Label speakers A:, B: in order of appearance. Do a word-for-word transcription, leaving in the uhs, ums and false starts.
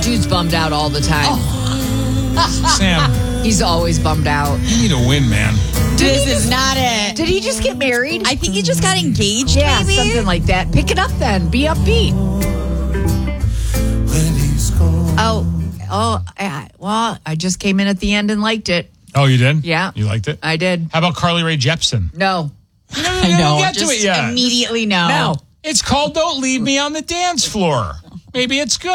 A: Dude's bummed out all the time.
B: Oh. Sam,
A: He's always bummed out.
B: you need to win, man.
C: This is not it.
A: Did he just get married?
C: I think he just got engaged,
A: yeah,
C: maybe?
A: something like that. Pick it up then. Be upbeat. Oh, oh, yeah. Well, I just came in at the end and liked it.
B: Oh, you did?
A: Yeah.
B: You liked it?
A: I did.
B: How about Carly Rae Jepsen?
A: No.
C: I know.
B: Get to
C: Just
B: it yet.
C: immediately no.
A: No.
B: It's called Don't Leave Me on the Dance Floor. Maybe it's good.